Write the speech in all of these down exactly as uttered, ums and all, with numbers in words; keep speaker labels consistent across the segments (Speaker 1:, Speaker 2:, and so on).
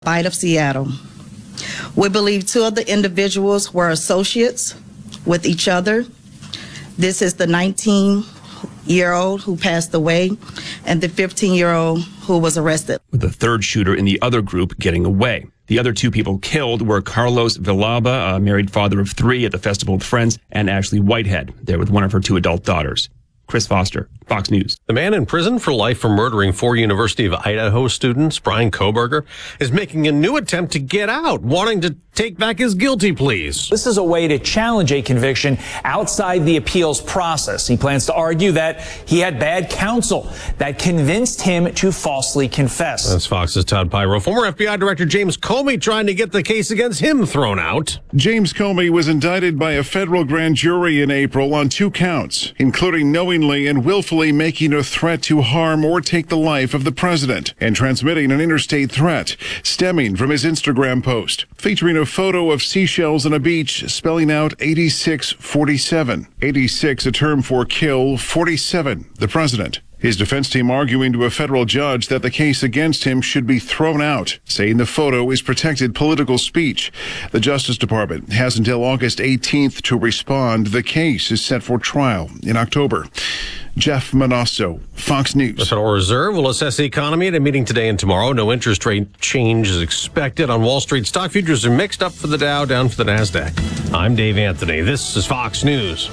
Speaker 1: Fight of Seattle. We believe two of the individuals were associates with each other. This is the nineteen-year-old who passed away and the fifteen-year-old who was arrested.
Speaker 2: With the third shooter in the other group getting away. The other two people killed were Carlos Villalba, a married father of three at the Festival of Friends, and Ashley Whitehead, there with one of her two adult daughters. Chris Foster, Fox News.
Speaker 3: The man in prison for life for murdering four University of Idaho students, Brian Kohberger, is making a new attempt to get out, wanting to take back his guilty pleas.
Speaker 4: This is a way to challenge a conviction outside the appeals process. He plans to argue that he had bad counsel that convinced him to falsely confess.
Speaker 3: That's Fox's Todd Pyro. Former F B I Director James Comey trying to get the case against him thrown out.
Speaker 5: James Comey was indicted by a federal grand jury in April on two counts, including knowingly and willfully making a threat to harm or take the life of the president and transmitting an interstate threat stemming from his Instagram post featuring a photo of seashells on a beach spelling out eighty-six forty-seven. eighty-six, a term for kill, forty-seven, the president. His defense team arguing to a federal judge that the case against him should be thrown out, saying the photo is protected political speech. The Justice Department has until August eighteenth to respond. The case is set for trial in October. Jeff Manasso, Fox News.
Speaker 3: The Federal Reserve will assess the economy at a meeting today and tomorrow. No interest rate change is expected. On Wall Street, stock futures are mixed, up for the Dow, down for the NASDAQ. I'm Dave Anthony. This is Fox News.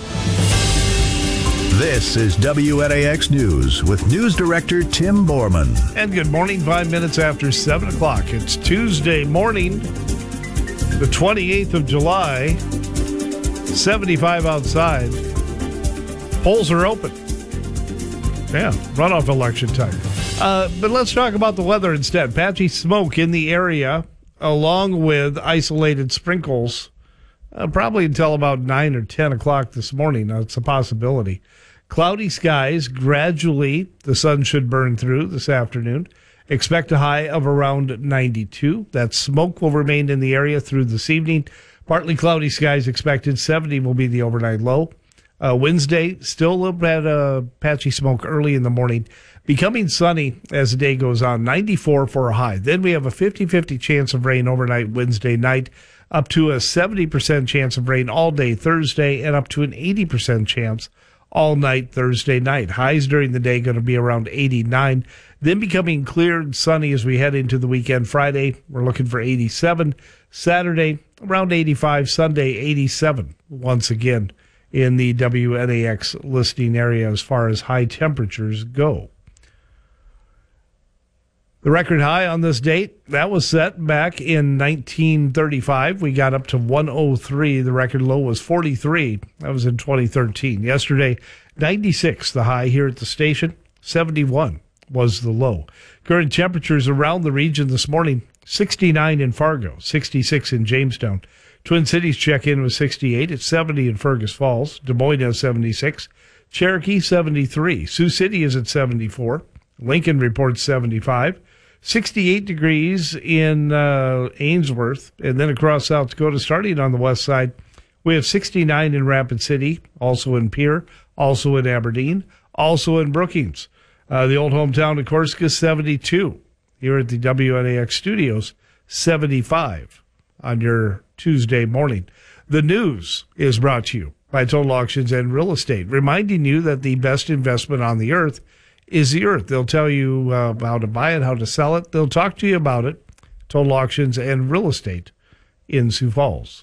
Speaker 6: This is W N A X News with News Director Tim Borman.
Speaker 7: And good morning, five minutes after seven o'clock. It's Tuesday morning, the twenty-eighth of July, seventy-five outside. Polls are open. Yeah, runoff election time. Uh, but let's talk about the weather instead. Patchy smoke in the area, along with isolated sprinkles, uh, probably until about nine or ten o'clock this morning. That's a possibility. Cloudy skies, gradually the sun should burn through this afternoon. Expect a high of around ninety-two. That smoke will remain in the area through this evening. Partly cloudy skies expected. seventy will be the overnight low. Uh, Wednesday, still a little bit of uh, patchy smoke early in the morning. Becoming sunny as the day goes on. ninety-four for a high. Then we have a fifty-fifty chance of rain overnight Wednesday night, up to a seventy percent chance of rain all day Thursday, and up to an eighty percent chance all night Thursday night. Highs during the day going to be around eighty-nine. Then becoming clear and sunny as we head into the weekend. Friday, we're looking for eighty-seven. Saturday, around eighty-five. Sunday, eighty-seven once again in the W N A X listing area as far as high temperatures go. The record high on this date, that was set back in nineteen thirty-five. We got up to one oh three. The record low was forty-three. That was in twenty thirteen. Yesterday, ninety-six, the high here at the station. seventy-one was the low. Current temperatures around the region this morning, sixty-nine in Fargo, sixty-six in Jamestown. Twin Cities check-in was sixty-eight. It's seventy in Fergus Falls. Des Moines has seventy-six. Cherokee, seventy-three. Sioux City is at seventy-four. Lincoln reports seventy-five. sixty-eight degrees in uh, Ainsworth. And then across South Dakota, starting on the west side, we have sixty-nine in Rapid City, also in Pierre, also in Aberdeen, also in Brookings. Uh, the old hometown of Corsica, seventy-two. Here at the W N A X studios, seventy-five on your Tuesday morning. The news is brought to you by Total Auctions and Real Estate, reminding you that the best investment on the earth is the earth. They'll tell you uh, how to buy it, how to sell it. They'll talk to you about it. Total Auctions and Real Estate in Sioux Falls.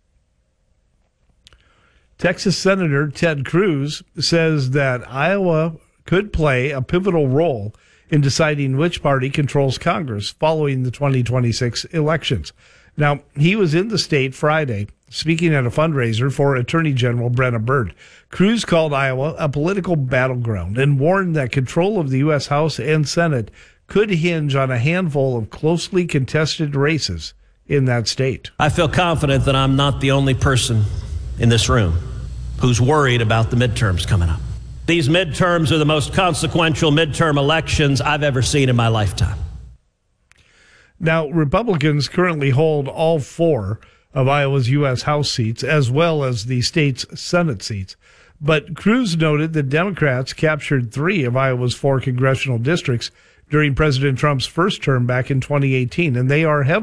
Speaker 7: Texas Senator Ted Cruz says that Iowa could play a pivotal role in deciding which party controls Congress following the twenty twenty-six elections. Now, he was in the state Friday speaking at a fundraiser for Attorney General Brenna Byrd. Cruz called Iowa a political battleground and warned that control of the U S House and Senate could hinge on a handful of closely contested races in that state.
Speaker 8: I feel confident that I'm not the only person in this room who's worried about the midterms coming up. These midterms are the most consequential midterm elections I've ever seen in my lifetime.
Speaker 7: Now, Republicans currently hold all four of Iowa's U S House seats, as well as the state's Senate seats. But Cruz noted that Democrats captured three of Iowa's four congressional districts during President Trump's first term back in twenty eighteen, and they are heavily